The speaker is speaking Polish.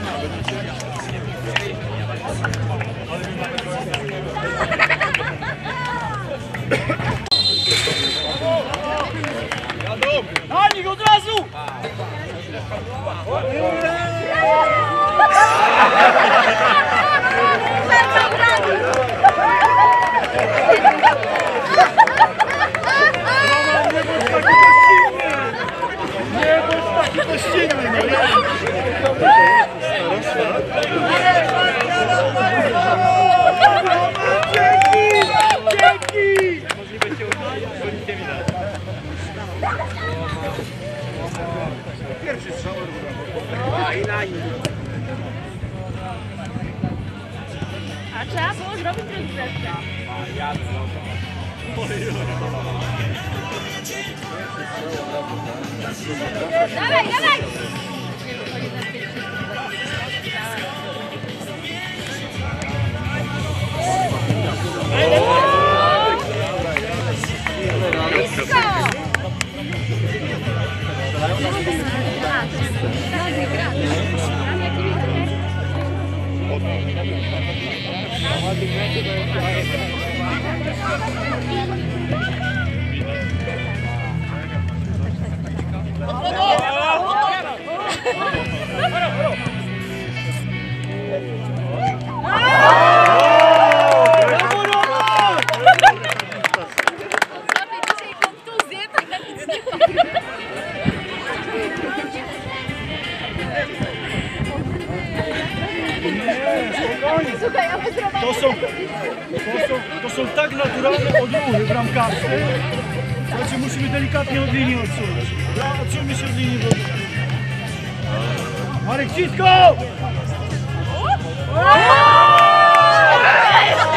Hanik, od razu! Nie bądź taki gościnny, no nie? Dzięki! Dzięki! Możliwe cię udzielić, nie widać. Pierwszy strzał. A trzeba było zrobić rozgrzewkę. Dawaj, dawaj! To są tak naturalne odruchy bramkarskie, znaczy musimy delikatnie od linii odsunąć. Odsuńmy się od linii. Marek, cisko!